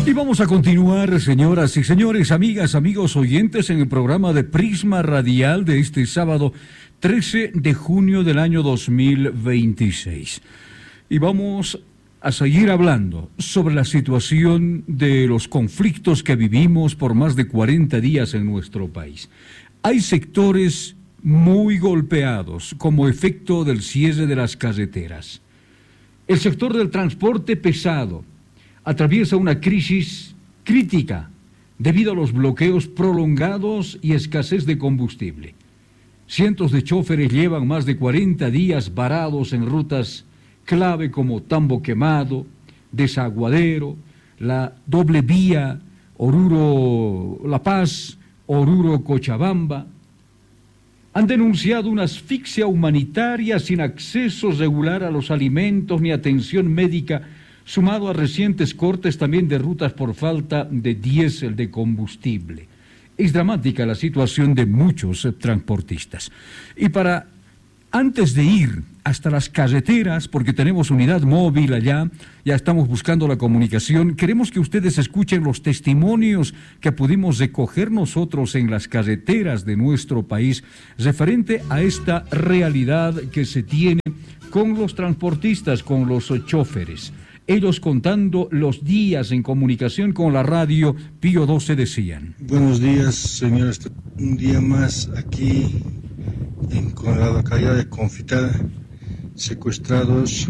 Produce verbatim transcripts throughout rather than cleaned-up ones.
Y vamos a continuar, señoras y señores, amigas, amigos oyentes, en el programa de Prisma Radial de este sábado trece de junio del año dos mil veintiséis. Y vamos a seguir hablando sobre la situación de los conflictos que vivimos por más de cuarenta días en nuestro país. Hay sectores muy golpeados como efecto del cierre de las carreteras. El sector del transporte pesado atraviesa una crisis crítica debido a los bloqueos prolongados y escasez de combustible. Cientos de choferes llevan más de cuarenta días varados en rutas clave como Tambo Quemado, Desaguadero, la doble vía Oruro-La Paz, Oruro-Cochabamba. Han denunciado una asfixia humanitaria sin acceso regular a los alimentos ni atención médica, sumado a recientes cortes también de rutas por falta de diésel, de combustible. Es dramática la situación de muchos eh, transportistas. Y para, antes de ir hasta las carreteras, porque tenemos unidad móvil allá, ya estamos buscando la comunicación, queremos que ustedes escuchen los testimonios que pudimos recoger nosotros en las carreteras de nuestro país, referente a esta realidad que se tiene con los transportistas, con los choferes. Ellos contando los días en comunicación con la radio Pío doce decían. Buenos días, señores. Un día más aquí en con la localidad de Confitara, secuestrados,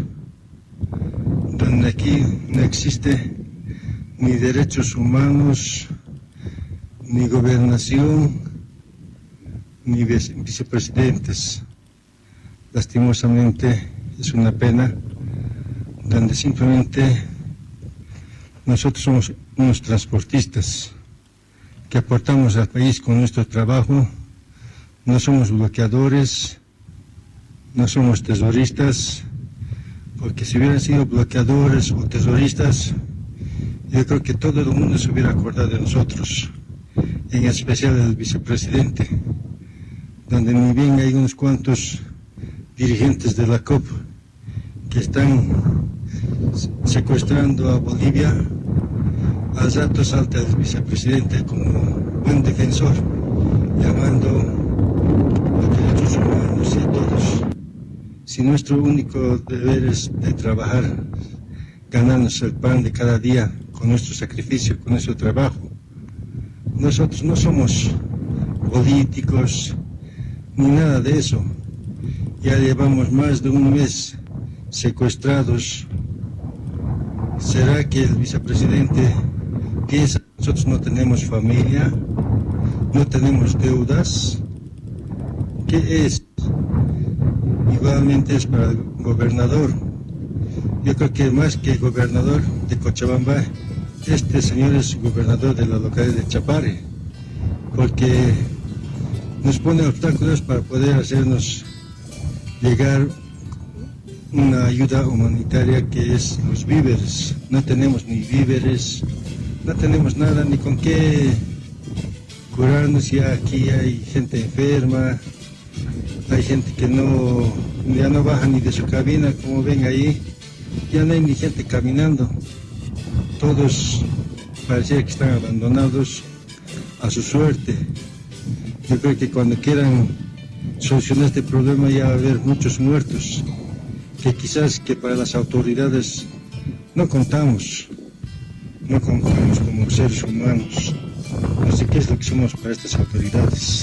donde aquí no existe ni derechos humanos, ni gobernación, ni vicepresidentes. Lastimosamente es una pena, donde simplemente nosotros somos unos transportistas que aportamos al país con nuestro trabajo. No somos bloqueadores, no somos terroristas, porque si hubieran sido bloqueadores o terroristas, yo creo que todo el mundo se hubiera acordado de nosotros, en especial del vicepresidente, donde ni bien hay unos cuantos dirigentes de la C O P que están secuestrando a Bolivia. Al rato salta el vicepresidente como buen defensor, llamando a derechos humanos y a todos. Si nuestro único deber es de trabajar, ganarnos el pan de cada día con nuestro sacrificio, con nuestro trabajo, nosotros no somos políticos ni nada de eso. Ya llevamos más de un mes secuestrados. ¿Será que el vicepresidente piensa que nosotros no tenemos familia, no tenemos deudas? ¿Qué es? Igualmente es para el gobernador. Yo creo que más que el gobernador de Cochabamba, este señor es gobernador de la localidad de Chapare, porque nos pone obstáculos para poder hacernos llegar una ayuda humanitaria que es los víveres. No tenemos ni víveres, no tenemos nada ni con qué curarnos. Ya aquí hay gente enferma, hay gente que no ya no baja ni de su cabina, como ven ahí, ya no hay ni gente caminando. Todos pareciera que están abandonados a su suerte. Yo creo que cuando quieran solucionar este problema ya va a haber muchos muertos, que quizás que para las autoridades no contamos, no contamos como seres humanos. No sé qué es lo que somos para estas autoridades.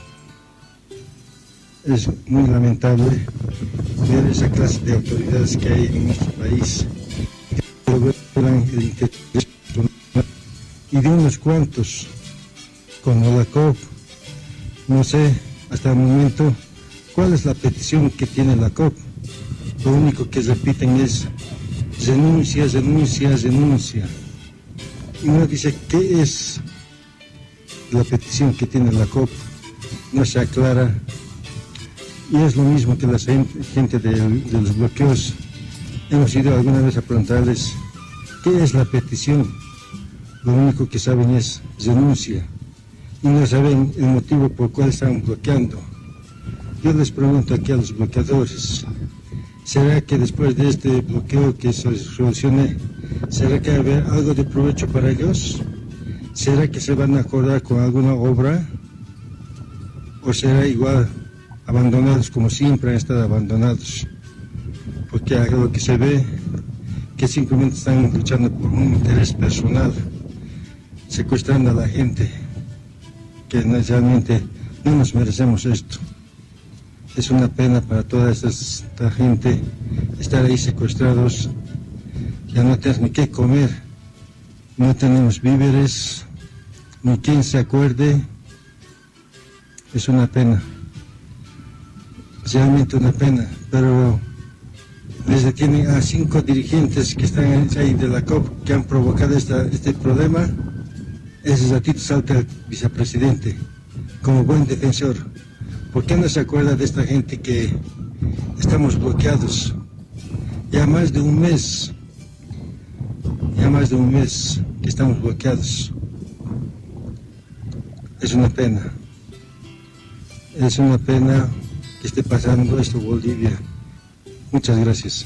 Es muy lamentable ver esa clase de autoridades que hay en nuestro país, que logran el interés y de unos cuantos, como la C O P. No sé hasta el momento cuál es la petición que tiene la C O P. Lo único que repiten es renuncia, renuncia, renuncia. Y uno dice, ¿qué es la petición que tiene la C O P? No se aclara. Y es lo mismo que la gente de, de los bloqueos. Hemos ido alguna vez a preguntarles, ¿qué es la petición? Lo único que saben es renuncia. Y no saben el motivo por cual están bloqueando. Yo les pregunto aquí a los bloqueadores, ¿Será que después de este bloqueo que se solucione, será que habrá algo de provecho para ellos? ¿Será que se van a acordar con alguna obra? ¿O será igual abandonados como siempre han estado abandonados? Porque a lo que se ve, que simplemente están luchando por un interés personal, secuestrando a la gente, que realmente no nos merecemos esto. Es una pena para toda esta, esta gente estar ahí secuestrados, ya no tenemos ni qué comer, no tenemos víveres, ni quien se acuerde. Es una pena, realmente una pena, pero les detienen a cinco dirigentes que están ahí de la C O P que han provocado esta, este problema. Ese ratito salta el vicepresidente como buen defensor. ¿Por qué no se acuerda de esta gente que estamos bloqueados? Ya más de un mes, ya más de un mes que estamos bloqueados. Es una pena, es una pena que esté pasando esto en Bolivia. Muchas gracias.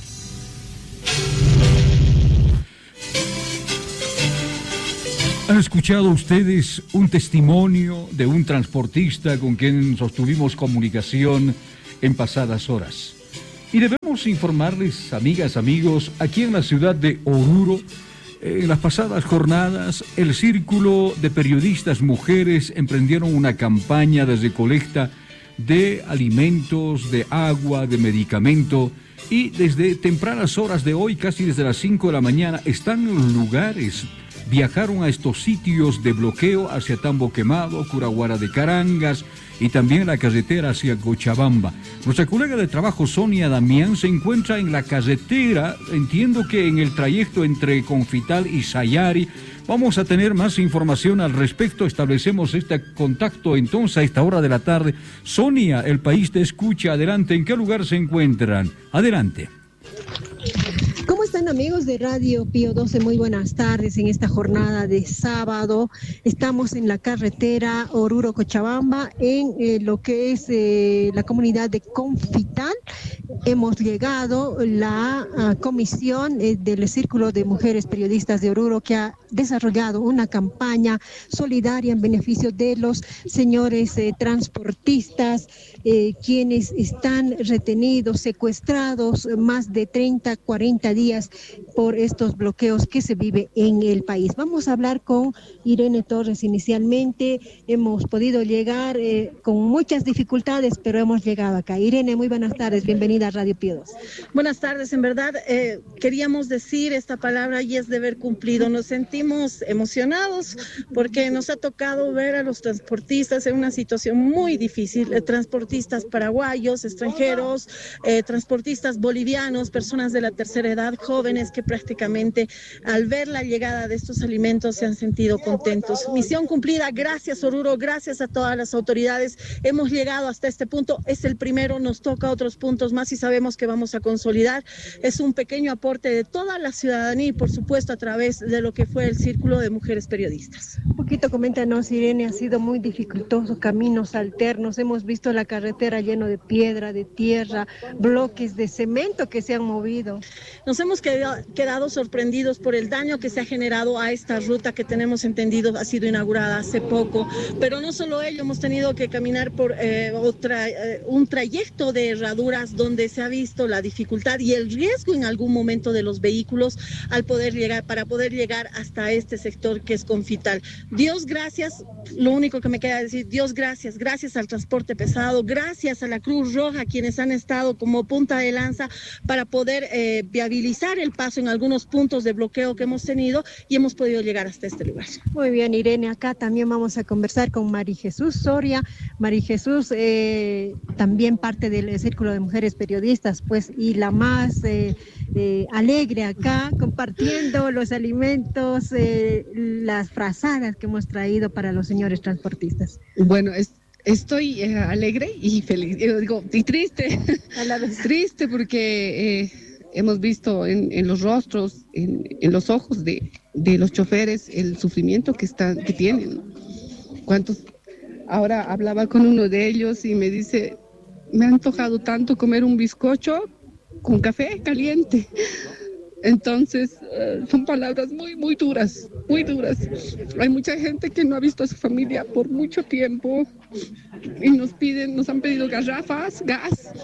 ¿Han escuchado ustedes un testimonio de un transportista con quien sostuvimos comunicación en pasadas horas? Y debemos informarles, amigas, amigos, aquí en la ciudad de Oruro, en las pasadas jornadas, el Círculo de Periodistas Mujeres emprendieron una campaña de recolecta de alimentos, de agua, de medicamento, y desde tempranas horas de hoy, casi desde las cinco de la mañana, están en los lugares. Viajaron a estos sitios de bloqueo hacia Tambo Quemado, Curaguara de Carangas y también la carretera hacia Cochabamba. Nuestra colega de trabajo Sonia Damián se encuentra en la carretera, entiendo que en el trayecto entre Confital y Sayari. Vamos a tener más información al respecto, establecemos este contacto entonces a esta hora de la tarde. Sonia, el país te escucha, adelante, ¿en qué lugar se encuentran? Adelante. ¿Cómo están, amigos de Radio Pío doce? Muy buenas tardes. En esta jornada de sábado estamos en la carretera Oruro-Cochabamba, en eh, lo que es eh, la comunidad de Confital. Hemos llegado la uh, comisión eh, del Círculo de Mujeres Periodistas de Oruro, que ha desarrollado una campaña solidaria en beneficio de los señores eh, transportistas, eh, quienes están retenidos, secuestrados más de treinta, cuarenta días por estos bloqueos que se vive en el país. Vamos a hablar con Irene Torres inicialmente. Hemos podido llegar eh, con muchas dificultades, pero hemos llegado acá. Irene, muy buenas tardes, bienvenida a Radio Pío doce. Buenas tardes, en verdad eh, queríamos decir esta palabra y es deber cumplido. Nos sentimos emocionados porque nos ha tocado ver a los transportistas en una situación muy difícil, eh, transportistas paraguayos, extranjeros, eh, transportistas bolivianos, personas de la tercera edad, jóvenes que prácticamente al ver la llegada de estos alimentos se han sentido contentos. Misión cumplida, gracias Oruro, gracias a todas las autoridades. Hemos llegado hasta este punto, es el primero, nos toca otros puntos más y sabemos que vamos a consolidar. Es un pequeño aporte de toda la ciudadanía y por supuesto a través de lo que fue el Círculo de Mujeres Periodistas. Un poquito coméntanos, Irene, ha sido muy dificultoso, caminos alternos, hemos visto la carretera lleno de piedra, de tierra, bloques de cemento que se han movido. Nos hemos quedado, quedado sorprendidos por el daño que se ha generado a esta ruta que tenemos entendido ha sido inaugurada hace poco, pero no solo ello, hemos tenido que caminar por eh, otra, eh, un trayecto de herraduras donde se ha visto la dificultad y el riesgo en algún momento de los vehículos al poder llegar, para poder llegar hasta este sector que es Confital. Dios gracias, lo único que me queda decir, Dios gracias, gracias al transporte pesado, gracias a la Cruz Roja, quienes han estado como punta de lanza para poder eh, viabilizar el paso en algunos puntos de bloqueo que hemos tenido y hemos podido llegar hasta este lugar. Muy bien, Irene, acá también vamos a conversar con María Jesús Soria. María Jesús, eh, también parte del Círculo de Mujeres Periodistas, pues, y la más eh, eh, alegre acá, compartiendo los alimentos, eh, las frazadas que hemos traído para los señores transportistas. Bueno, es... Estoy eh, alegre y feliz, yo digo, y triste, a la vez. Triste porque eh, hemos visto en, en los rostros, en, en los ojos de, de los choferes el sufrimiento que están, que tienen. ¿Cuántos? Ahora hablaba con uno de ellos y me dice, me ha antojado tanto comer un bizcocho con café caliente. Entonces, uh, son palabras muy, muy duras, muy duras. Hay mucha gente que no ha visto a su familia por mucho tiempo y nos piden, nos han pedido garrafas, gas,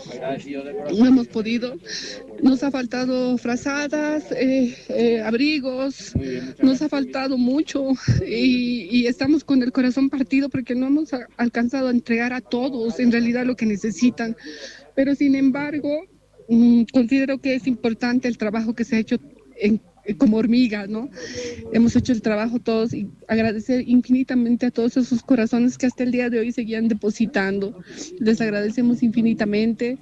no hemos podido. Nos ha faltado frazadas, eh, eh, abrigos, nos ha faltado mucho y, y estamos con el corazón partido porque no hemos a, alcanzado a entregar a todos en realidad lo que necesitan. Pero sin embargo, considero que es importante el trabajo que se ha hecho en, como hormiga, ¿no? Hemos hecho el trabajo todos y agradecer infinitamente a todos esos corazones que hasta el día de hoy seguían depositando. Les agradecemos infinitamente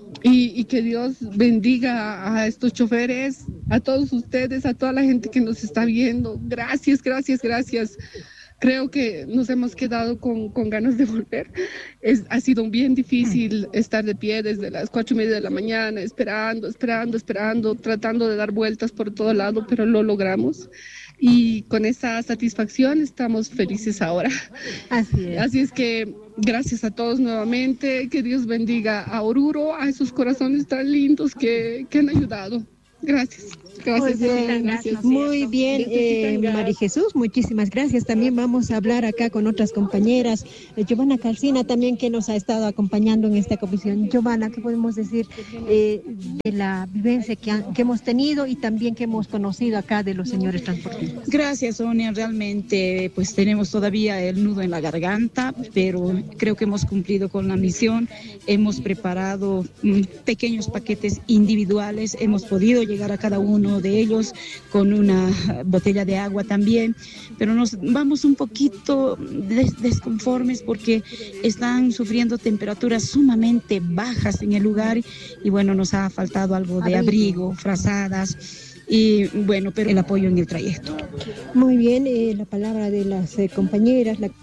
y, y que Dios bendiga a estos choferes, a todos ustedes, a toda la gente que nos está viendo. Gracias, gracias, gracias. Creo que nos hemos quedado con, con ganas de volver. Es, ha sido bien difícil estar de pie desde las cuatro y media de la mañana, esperando, esperando, esperando, tratando de dar vueltas por todo lado, pero lo logramos. Y con esa satisfacción estamos felices ahora. Así es. Así es que gracias a todos nuevamente. Que Dios bendiga a Oruro, a esos corazones tan lindos que, que han ayudado. Gracias. Gracias. Muy bien, gracias. Muy bien eh, María Jesús, muchísimas gracias. También vamos a hablar acá con otras compañeras. Eh, Giovanna Calcina también, que nos ha estado acompañando en esta comisión. Giovanna, ¿qué podemos decir eh, de la vivencia que, han, que hemos tenido y también que hemos conocido acá de los señores transportistas? Gracias, Sonia. Realmente pues tenemos todavía el nudo en la garganta, pero creo que hemos cumplido con la misión. Hemos preparado mm, pequeños paquetes individuales, hemos podido llegar a cada uno de ellos con una botella de agua también, pero nos vamos un poquito des- desconformes porque están sufriendo temperaturas sumamente bajas en el lugar y bueno, nos ha faltado algo de abrigo, frazadas y bueno, pero el apoyo en el trayecto. Muy bien, eh, la palabra de las eh, compañeras. La...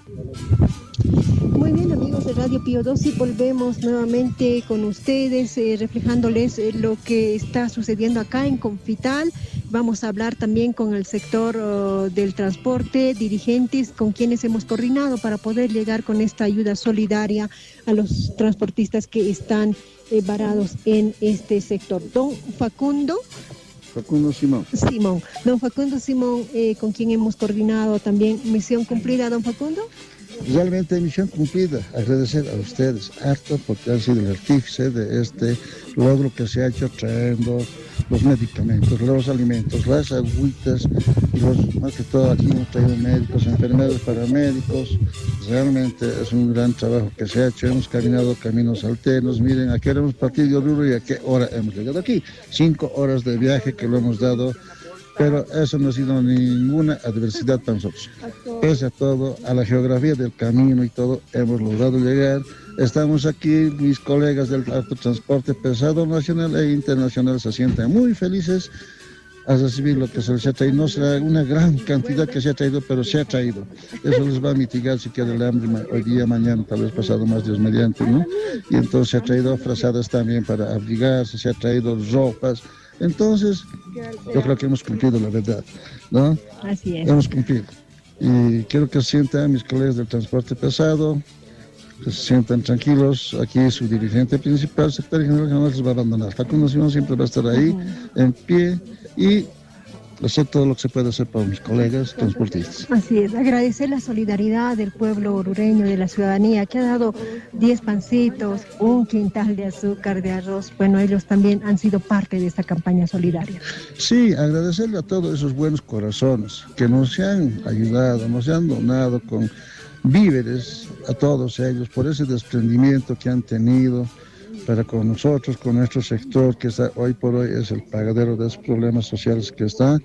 Muy bien, amigos de Radio Pío doce, volvemos nuevamente con ustedes, eh, reflejándoles eh, lo que está sucediendo acá en Confital. Vamos a hablar también con el sector uh, del transporte, dirigentes con quienes hemos coordinado para poder llegar con esta ayuda solidaria a los transportistas que están eh, varados en este sector. Don Facundo. Facundo Simón. Simón. Don Facundo Simón, eh, con quien hemos coordinado también. ¿Misión cumplida, don Facundo? Realmente misión cumplida. Agradecer a ustedes harto porque han sido el artífice de este logro que se ha hecho trayendo los medicamentos, los alimentos, las agüitas, y los, más que todo aquí hemos traído médicos, enfermeros, paramédicos. Realmente es un gran trabajo que se ha hecho. Hemos caminado caminos alternos. Miren, a qué hora hemos partido de Oruro y a qué hora hemos llegado aquí. Cinco horas de viaje que lo hemos dado. Pero eso no ha sido ninguna adversidad para nosotros. Pese a todo, a la geografía del camino y todo, hemos logrado llegar. Estamos aquí, mis colegas del autotransporte pesado nacional e internacional se sienten muy felices a recibir lo que se les ha traído. No será una gran cantidad que se ha traído, pero se ha traído. Eso les va a mitigar si queda el hambre hoy día, mañana, tal vez pasado más Dios mediante, ¿no? Y entonces se ha traído frazadas también para abrigarse, se ha traído ropas. Entonces, yo creo que hemos cumplido la verdad, ¿no? Así es. Hemos cumplido. Y quiero que se sientan mis colegas del transporte pesado, que se sientan tranquilos. Aquí su dirigente principal, secretario general, que no les va a abandonar. Facundo Simón siempre va a estar ahí, uh-huh. en pie, y hacer todo lo que se puede hacer para mis colegas transportistas. Así es, agradecer la solidaridad del pueblo orureño, de la ciudadanía, que ha dado diez pancitos, un quintal de azúcar, de arroz. Bueno, ellos también han sido parte de esta campaña solidaria. Sí, agradecerle a todos esos buenos corazones que nos han ayudado, nos han donado con víveres a todos ellos por ese desprendimiento que han tenido para con nosotros, con nuestro sector, que está, hoy por hoy es el pagadero de esos problemas sociales que está eh,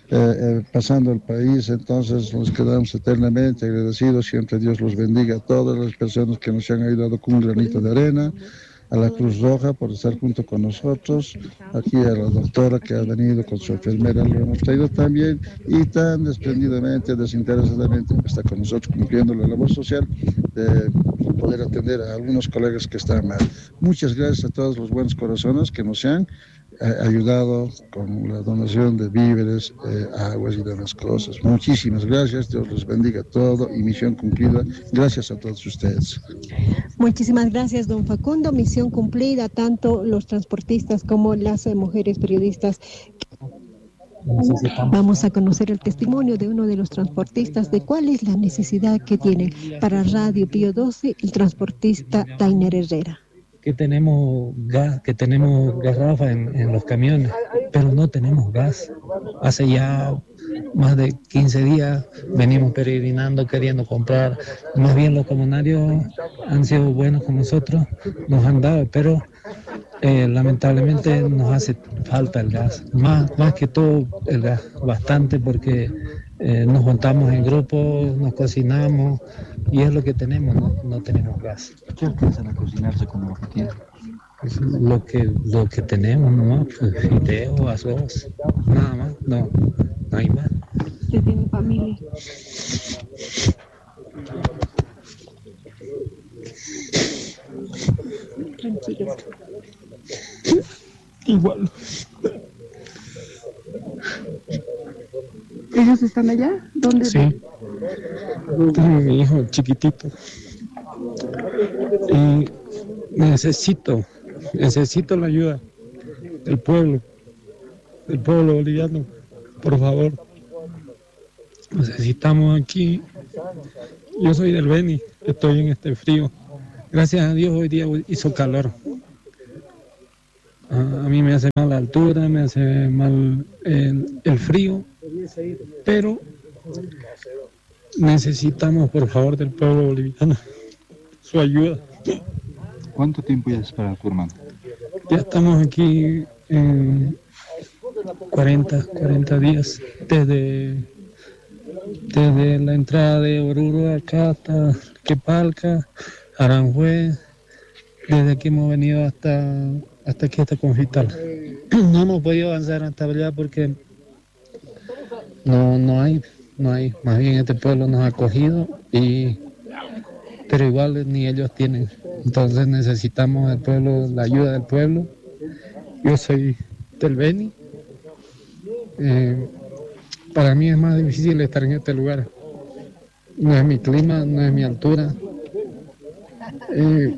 eh, pasando el país. Entonces nos quedamos eternamente agradecidos. Siempre Dios los bendiga a todas las personas que nos han ayudado con un granito de arena, a la Cruz Roja por estar junto con nosotros, aquí a la doctora que ha venido con su enfermera, lo hemos traído también, y tan desprendidamente, desinteresadamente está con nosotros cumpliendo la labor social de poder atender a algunos colegas que están mal. Muchas gracias a todos los buenos corazones que nos han ha ayudado con la donación de víveres, eh, aguas y demás cosas. Muchísimas gracias, Dios los bendiga todo y misión cumplida. Gracias a todos ustedes. Muchísimas gracias, don Facundo. Misión cumplida, tanto los transportistas como las eh, mujeres periodistas. Vamos a conocer el testimonio de uno de los transportistas de cuál es la necesidad que tiene para Radio Pío doce el transportista Tainer Herrera. Que tenemos gas, que tenemos garrafa en, en los camiones, pero no tenemos gas. Hace ya más de quince días venimos peregrinando queriendo comprar. Más bien los comunarios han sido buenos con nosotros, nos han dado, pero eh, lamentablemente nos hace falta el gas. Más, más que todo el gas, bastante, porque eh, nos juntamos en grupos, nos cocinamos y es lo que tenemos, no, no tenemos gas. ¿Qué alcanzan a cocinarse con lo que tienen? Pues lo que lo que tenemos nomás, pues fideo, arroz, nada más, no, no hay más. ¿Usted tiene familia? Tranquilo. Igual. ¿Ellos están allá? ¿Dónde? Sí. Tengo mi hijo chiquitito. Y necesito, necesito la ayuda del pueblo, del pueblo boliviano, por favor. Necesitamos aquí. Yo soy del Beni, estoy en este frío. Gracias a Dios hoy día hizo calor. A, a mí me hace mal la altura, me hace mal el, el frío, pero necesitamos, por favor, del pueblo boliviano su ayuda. ¿Cuánto tiempo ya espera tu hermano? Ya estamos aquí en cuarenta, cuarenta días, desde, desde la entrada de Oruro acá hasta Quepalca, Aranjuez, desde aquí hemos venido hasta, hasta aquí, hasta Confital. No hemos podido avanzar hasta allá porque no, no hay, no hay, más bien este pueblo nos ha acogido, y, pero igual ni ellos tienen. Entonces necesitamos el pueblo, la ayuda del pueblo. Yo soy del Beni. Eh, para mí es más difícil estar en este lugar. No es mi clima, no es mi altura. Eh,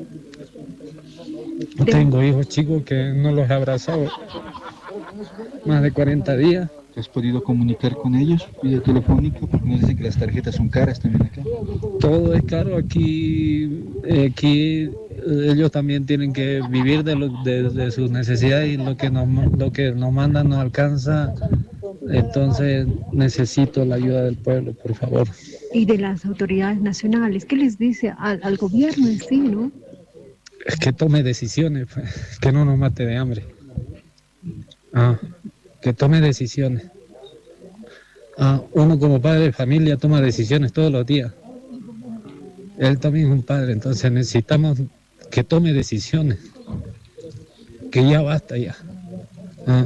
tengo hijos chicos que no los he abrazado más de cuarenta días. ¿Te has podido comunicar con ellos vía telefónica? Porque nos dicen que las tarjetas son caras también acá. Todo es caro aquí. Eh, aquí ellos también tienen que vivir de, lo, de, de sus necesidades, y lo que nos, lo que nos mandan no alcanza. Entonces necesito la ayuda del pueblo, por favor. Y de las autoridades nacionales, ¿qué les dice al, al gobierno en sí, no? Es que tome decisiones, pues, que no nos mate de hambre. Ah, que tome decisiones. Ah, uno como padre de familia toma decisiones todos los días. Él también es un padre, entonces necesitamos que tome decisiones. Que ya basta ya. Ah.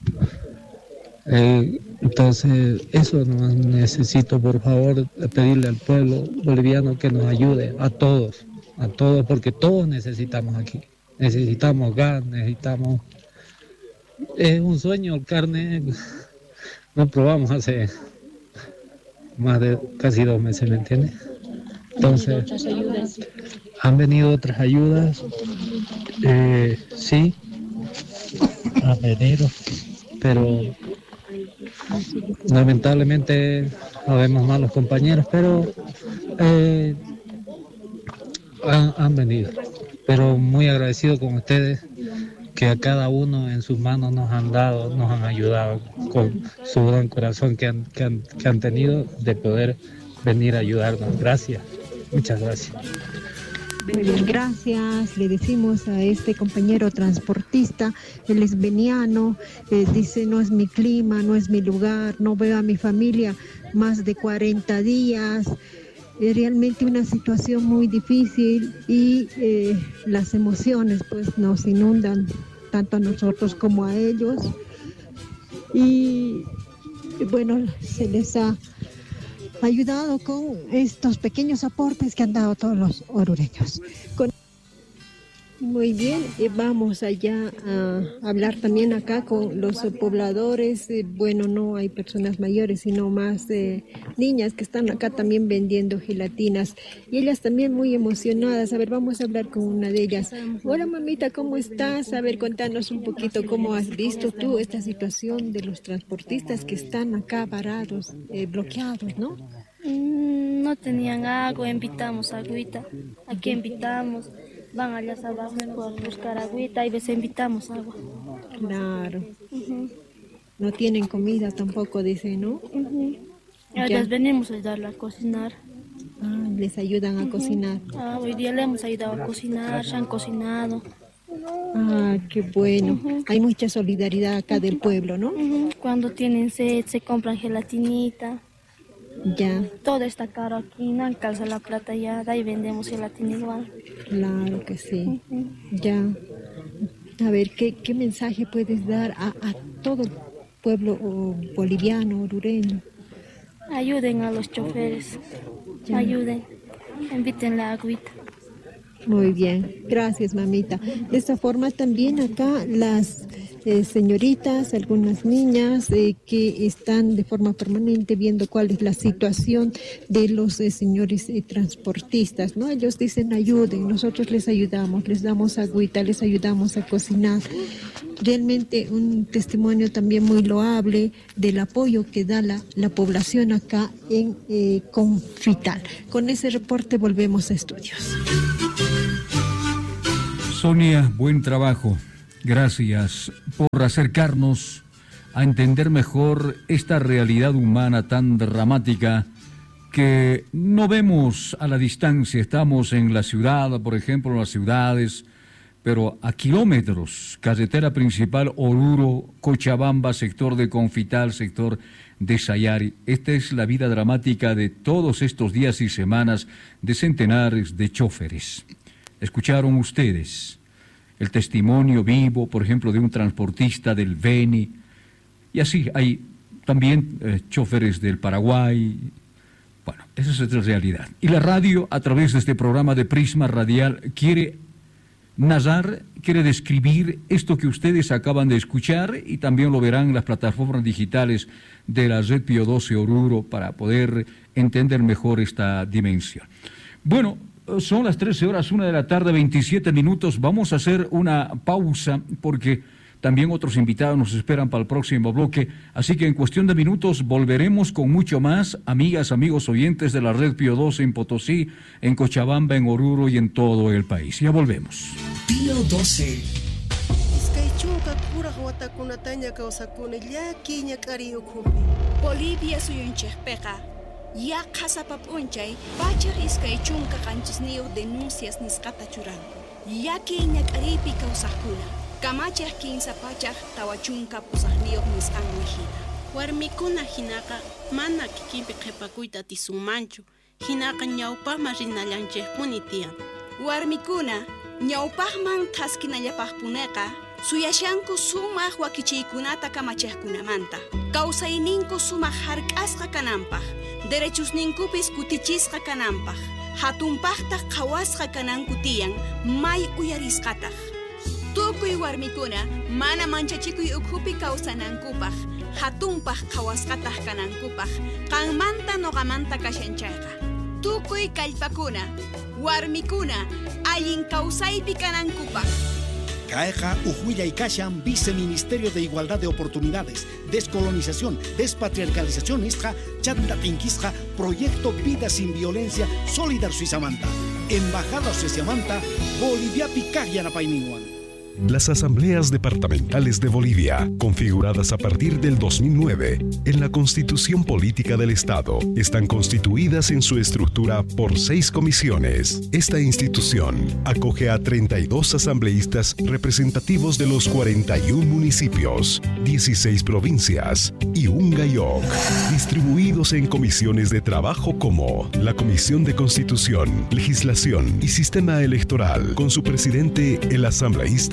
Eh, entonces eso no, necesito, por favor, pedirle al pueblo boliviano que nos ayude a todos, a todos, porque todos necesitamos aquí. Necesitamos gas, necesitamos... Es un sueño, el carne no probamos hace más de casi dos meses, ¿me entiendes? Entonces, han venido otras ayudas, eh, sí, han venido, pero lamentablemente no vemos más los compañeros, pero eh, han, han venido, pero muy agradecido con ustedes, que a cada uno en sus manos nos han dado, nos han ayudado con su gran corazón que han, que han, que han tenido de poder venir a ayudarnos. Gracias, muchas gracias. Muy bien, gracias. Le decimos a este compañero transportista, él es veniano, eh, dice no es mi clima, no es mi lugar, no veo a mi familia más de cuarenta días. Es realmente una situación muy difícil y eh, las emociones pues nos inundan tanto a nosotros como a ellos. Y, y bueno, se les ha ayudado con estos pequeños aportes que han dado todos los orureños. Con... Muy bien, eh, vamos allá a hablar también acá con los eh, pobladores. Eh, bueno, no hay personas mayores, sino más eh, niñas que están acá también vendiendo gelatinas. Y ellas también muy emocionadas. A ver, vamos a hablar con una de ellas. Hola, mamita, ¿cómo estás? A ver, contanos un poquito cómo has visto tú esta situación de los transportistas que están acá parados, eh, bloqueados, ¿no? Mm, no tenían agua, invitamos agüita. Aquí invitamos. Van allá abajo por buscar agüita y les invitamos agua. Claro. Uh-huh. No tienen comida tampoco, dice, ¿no? Uh-huh. Les venimos a ayudarla a cocinar. Ah, les ayudan a uh-huh. cocinar. Ah, hoy día le hemos ayudado a cocinar, se han cocinado. Ah, qué bueno. Uh-huh. Hay mucha solidaridad acá del pueblo, ¿no? Uh-huh. Cuando tienen sed, se compran gelatinita. Ya. Todo está caro aquí, no alcanza la plata ya, de ahí vendemos gelatina igual. Claro que sí. Uh-huh. Ya. A ver, ¿qué, qué mensaje puedes dar a, a todo el pueblo oh, boliviano, orureño? Ayuden a los choferes, ya. Ayuden, inviten la agüita. Muy bien, gracias, mamita. De esta forma también acá las eh, señoritas, algunas niñas eh, que están de forma permanente viendo cuál es la situación de los eh, señores eh, transportistas, ¿no? Ellos dicen ayuden, nosotros les ayudamos, les damos agüita, les ayudamos a cocinar. Realmente un testimonio también muy loable del apoyo que da la, la población acá en eh, Confital. Con ese reporte volvemos a estudios. Sonia, buen trabajo. Gracias por acercarnos a entender mejor esta realidad humana tan dramática que no vemos a la distancia. Estamos en la ciudad, por ejemplo, en las ciudades, pero a kilómetros, carretera principal Oruro, Cochabamba, sector de Confital, sector de Sayari. Esta es la vida dramática de todos estos días y semanas de centenares de choferes. Escucharon ustedes el testimonio vivo, por ejemplo, de un transportista del Beni, y así hay también eh, choferes del Paraguay. Bueno, esa es otra realidad. Y la radio, a través de este programa de Prisma Radial, quiere narrar, quiere describir esto que ustedes acaban de escuchar, y también lo verán en las plataformas digitales de la Red Pío doce Oruro para poder entender mejor esta dimensión. Bueno, son las trece horas, una de la tarde, veintisiete minutos. Vamos a hacer una pausa porque también otros invitados nos esperan para el próximo bloque. Así que en cuestión de minutos volveremos con mucho más. Amigas, amigos oyentes de la Red Pío doce en Potosí, en Cochabamba, en Oruro y en todo el país. Ya volvemos. Pío doce. Bolivia suyunchejpeqa. Ya kasapap unchay, pachar iskay chunka qanchisniyo denuncias nisqata churanku. Yaki ñak'aripi kawsaqkuna, kamachaj kinsa pachaj tawachunka pusaqniyo nisqanmi hina. Warmikuna hinaqa mana kikinpi qhipakuyta tisunmanchu, hinaqa ñawpaqman rinallanchikpuni tiyan. Warmikuna ñawpaqman qhaskinallapaqpuneqa suyashanku sumaq wakichiykunata kamachaqkunamanta. Kawsayninku sumaq hark'asqa kananpaq. Derechos ninkupis kutichisqa kananpaq. Hatunpaqtaq qhawasqa kananku tiyan may uyarisqataq. Tukuy warmikuna mana manchachikuy ukhupi kawsanankupaq. Hatunpaq qhawasqataq kanankupaq. Qanmanta noqamanta kashanchayqa. Tukuy kallpakuna, warmikuna allin kawsaypi kanankupaq. Caeja Ujuya y Kashan, Viceministerio de Igualdad de Oportunidades, Descolonización, Despatriarcalización Istra, Chanta Pinquistra, Proyecto Vida Sin Violencia, Solidar Suizamanta, Embajada Suizamanta, Bolivia Picaya Napainiwan. Las asambleas departamentales de Bolivia, configuradas a partir del dos mil nueve en la Constitución Política del Estado, están constituidas en su estructura por seis comisiones. Esta institución acoge a treinta y dos asambleístas representativos de los cuarenta y un municipios, dieciséis provincias y un GAIOC, distribuidos en comisiones de trabajo como la Comisión de Constitución, Legislación y Sistema Electoral, con su presidente, el asambleísta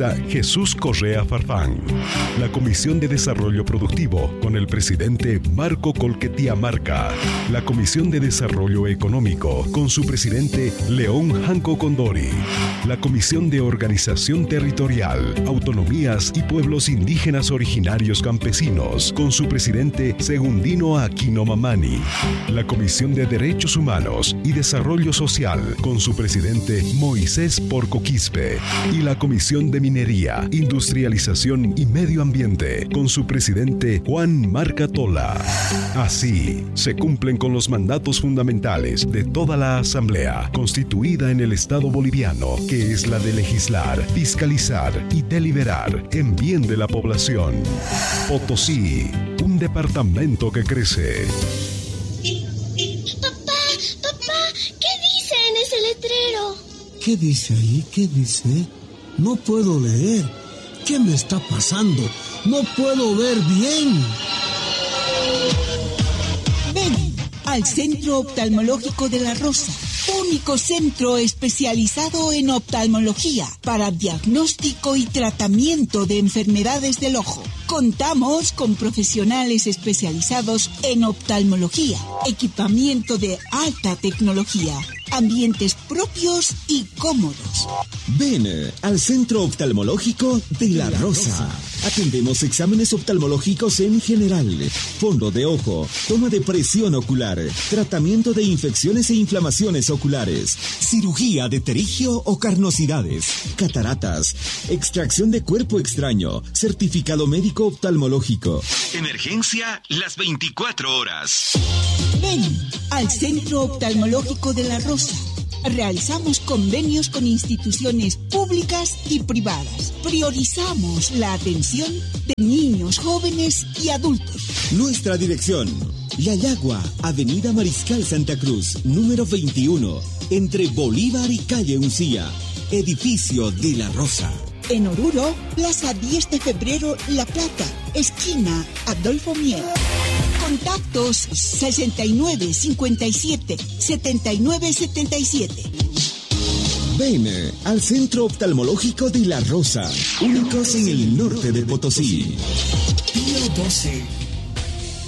doctora Jesús Correa Farfán. La Comisión de Desarrollo Productivo con el presidente Marco Colquetía Marca. La Comisión de Desarrollo Económico con su presidente León Janco Condori. La Comisión de Organización Territorial, Autonomías y Pueblos Indígenas Originarios Campesinos con su presidente Segundino Aquino Mamani. La Comisión de Derechos Humanos y Desarrollo Social con su presidente Moisés Porco Quispe. Y la Comisión de Minería, Industrialización y Medio Ambiente con su presidente Juan Marcatola. Así se cumplen con los mandatos fundamentales de toda la Asamblea constituida en el Estado boliviano, que es la de legislar, fiscalizar y deliberar en bien de la población. Potosí, un departamento que crece. Papá, papá, ¿qué dice en ese letrero? ¿Qué dice ahí? ¿Qué dice? No puedo leer. ¿Qué me está pasando? No puedo ver bien. Ven al Centro Oftalmológico de La Rosa, único centro especializado en oftalmología para diagnóstico y tratamiento de enfermedades del ojo. Contamos con profesionales especializados en oftalmología, equipamiento de alta tecnología, ambientes propios y cómodos. Ven al Centro Oftalmológico de La Rosa. Atendemos exámenes oftalmológicos en general, fondo de ojo, toma de presión ocular, tratamiento de infecciones e inflamaciones oculares, cirugía de terigio o carnosidades, cataratas, extracción de cuerpo extraño, certificado médico oftalmológico. Emergencia las veinticuatro horas. Ven al Centro Oftalmológico de La Rosa. Realizamos convenios con instituciones públicas y privadas. Priorizamos la atención de niños, jóvenes y adultos. Nuestra dirección: Yayagua, Avenida Mariscal Santa Cruz, número veintiuno, entre Bolívar y Calle Uncía, edificio de La Rosa. En Oruro, Plaza diez de Febrero, La Plata, esquina Adolfo Mier. Contactos sesenta y nueve cincuenta y siete setenta y nueve setenta y siete. Ven al Centro Oftalmológico de La Rosa, únicos en el norte de Potosí. Pío doce